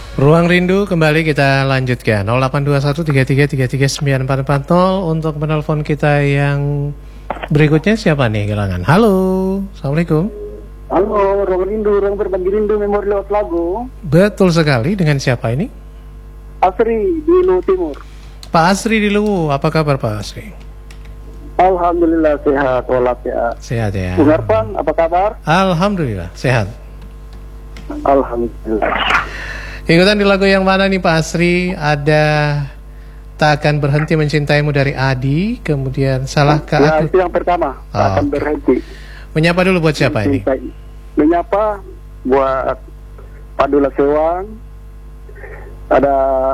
Ruang Rindu kembali kita lanjutkan 082133333940 untuk penelpon kita yang berikutnya. Siapa nih gelangan? Halo, Assalamualaikum. Halo, Ruang Rindu, ruang berbagi rindu memori lewat lagu. Betul sekali, dengan siapa ini? Asri di Luwu Timur. Pak Asri di Luwu, apa kabar Pak Asri? Alhamdulillah sehat walafiat. Sehat ya. Bung Arfan, apa kabar? Alhamdulillah sehat. Alhamdulillah. Ikutan di lagu yang mana nih Pak Asri? Ada Tak Akan Berhenti Mencintaimu dari Adi, kemudian Salahkah Ya, Aku? itu yang pertama, tak akan berhenti. Menyapa dulu buat siapa ini? Menyapa buat Padula Sewang, ada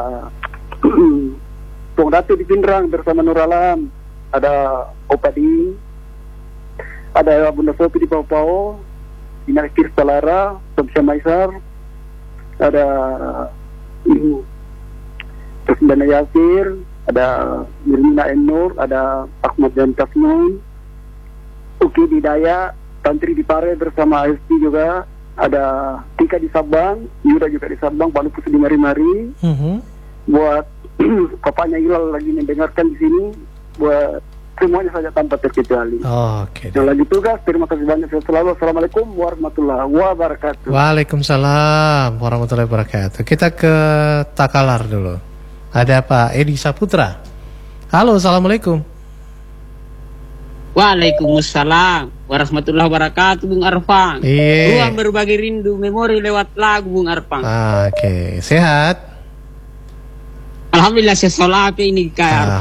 Bung Datu di Pindrang bersama Nur Alam, ada Opadi, ada Bunda Sopi di Pau-Pau, Ina Kirsta Lara, Sobsya Maisar, ada Dana Yasir, ada Mirmina Enur, ada Ahmad dan Tasmun, Uki di Daya, Tantri di Pare bersama ASP juga, ada Tika di Sabang, Yuda juga di Sabang, Pak Lupus di Mari-Mari. Buat papanya Hilal lagi mendengarkan di sini, buat semuanya saja tanpa terkecuali. Oke. Yang lagi tugas, terima kasih banyak selalu. Assalamualaikum warahmatullahi wabarakatuh. Waalaikumsalam warahmatullahi wabarakatuh. Kita ke Takalar dulu. Ada Pak Edi Saputra. Halo, Assalamualaikum. Waalaikumsalam warahmatullahi wabarakatuh, Bung Arfan. Ruang berbagi rindu memori lewat lagu, Bung Arfan. Oke, sehat. Alhamdulillah, saya ini Kak Arfan.